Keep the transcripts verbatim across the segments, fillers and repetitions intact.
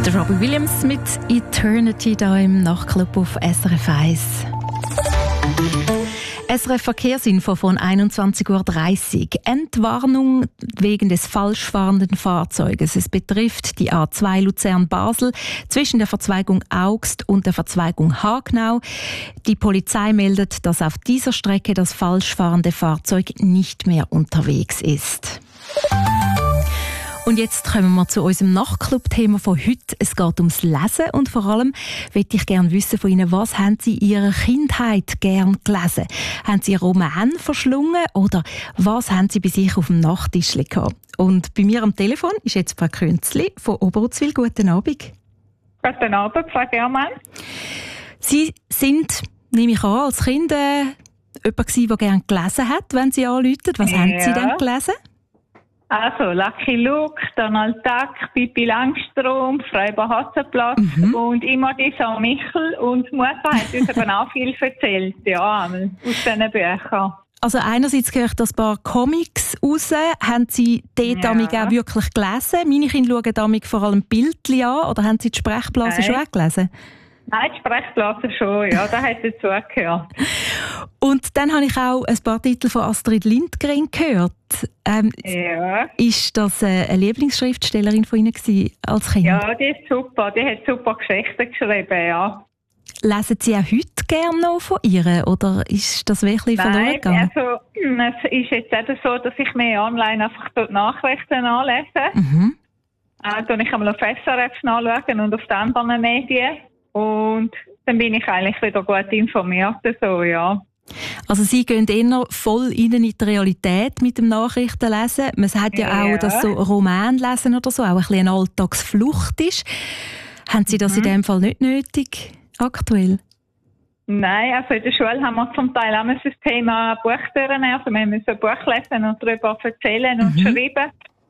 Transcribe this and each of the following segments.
Der Robbie Williams mit Eternity da im Nachtclub auf S R F eins. S R F Verkehrsinfo von einundzwanzig Uhr dreißig. Entwarnung wegen des falsch fahrenden Fahrzeuges. Es betrifft die A zwei Luzern-Basel zwischen der Verzweigung Augst und der Verzweigung Hagenau. Die Polizei meldet, dass auf dieser Strecke das falsch fahrende Fahrzeug nicht mehr unterwegs ist. Und jetzt kommen wir zu unserem Nachtclub-Thema von heute. Es geht ums Lesen und vor allem möchte ich gerne wissen von Ihnen, was haben Sie in Ihrer Kindheit gern gelesen? Haben Sie Roman verschlungen oder was haben Sie bei sich auf dem Nachttisch gehabt? Und bei mir am Telefon ist jetzt Frau Künzli von Oberutzwil. Guten Abend. Guten Abend, Frau Germann. Sie sind, nehme ich an, als Kind äh, jemand gewesen, der gerne gelesen hat, wenn Sie anrufen. Was ja. haben Sie denn gelesen? Also Lucky Luke, Donald Duck, Pippi Langstrumpf, Freiber Hotzenplotz mhm. und immer die San Michel. Und die Mutter hat uns eben auch viel erzählt, ja, aus diesen Büchern. Also einerseits höre ich das paar Comics raus. Haben Sie dort ja. auch wirklich gelesen? Meine Kinder schauen damit vor allem Bildchen an. Oder haben Sie die Sprechblase Nein. schon auch gelesen? Nein, die Sprechblase schon, ja, das hat dazugehört. Und dann habe ich auch ein paar Titel von Astrid Lindgren gehört. Ähm, ja. Ist das eine Lieblingsschriftstellerin von Ihnen gewesen als Kind? Ja, die ist super. Die hat super Geschichten geschrieben, ja. Lesen Sie auch heute gerne noch von ihr oder ist das wirklich verloren gegangen? Nein, also es ist jetzt eben so, dass ich mir online einfach dort Nachrichten anlese. Mhm. Äh, dann ich einmal auf S R F nachschauen und auf die anderen Medien. Und dann bin ich eigentlich wieder gut informiert, so, ja. Also Sie gehen eher voll in die Realität mit dem Nachrichtenlesen. Man sagt ja, ja auch, dass so Romanlesen oder so auch ein bisschen eine Alltagsflucht ist. Haben Sie das mhm. in dem Fall nicht nötig, aktuell? Nein, also in der Schule haben wir zum Teil auch das Thema Buchtüren. Also wir müssen ein Buch lesen und darüber erzählen und mhm. schreiben.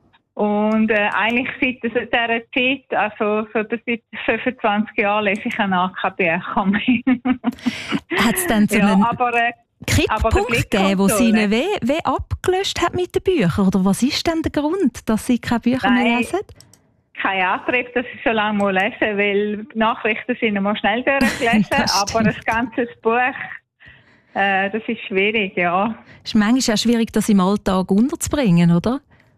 Und äh, eigentlich seit dieser Zeit, also so seit fünfundzwanzig Jahren, lese ich auch keine Bücher mehr. Hat es dann so ja, einen aber, äh, Kipppunkt gegeben, wo Sie ihn weh, weh abgelöscht hat mit den Büchern? Oder was ist denn der Grund, dass Sie keine Bücher Nein, mehr lesen? Kein Antrieb, dass ich so lange mal lesen, weil die Nachrichten sind immer schnell durchgelesen, aber ein ganzes Buch, äh, das ist schwierig, ja. Es ist manchmal auch schwierig, das im Alltag unterzubringen, oder?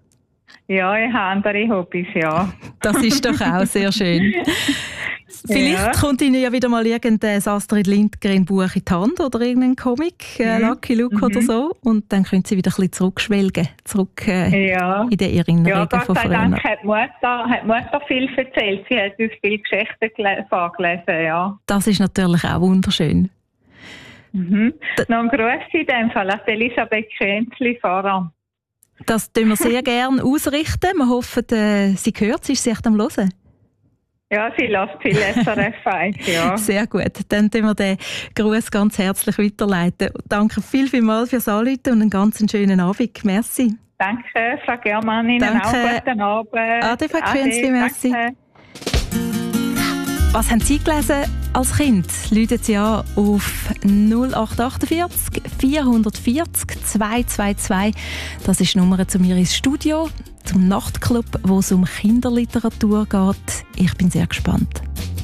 Ja, ich habe andere Hobbys, ja. Das ist doch auch sehr schön. Vielleicht ja. kommt Ihnen ja wieder mal irgendein Astrid Lindgren Buch in die Hand oder irgendein Comic, äh, Lucky Luke mhm. oder so. Und dann können Sie wieder ein bisschen zurückschwelgen, zurück äh, ja. in die Erinnerungen ja, von früher. Ja, Gott sei Dank hat die Mutter, hat die Mutter viel erzählt. Sie hat uns viele Geschichten vorgelesen, ja. Das ist natürlich auch wunderschön. Mhm. Noch ein Gruß in dem Fall an Elisabeth Kränzli voran. Das tun wir sehr gerne ausrichten. Wir hoffen, äh, sie hört, sie ist sich am Hören. Ja, sie lässt viel S R F eins, ja. Sehr gut. Dann tun wir den Gruß ganz herzlich weiterleiten. Danke viel, viel mal fürs Anrufen und einen ganz schönen Abend. Merci. Danke, Frau Germann. Ihnen Danke. auch guten Abend. Ade, Frau Künzli, merci. Danke. Was haben Sie gelesen als Kind? Rufen Sie an auf null acht achtundvierzig vierhundertvierzig zweihundertzweiundzwanzig. Das ist die Nummer zu mir ins Studio, zum Nachtclub, wo es um Kinderliteratur geht. Ich bin sehr gespannt.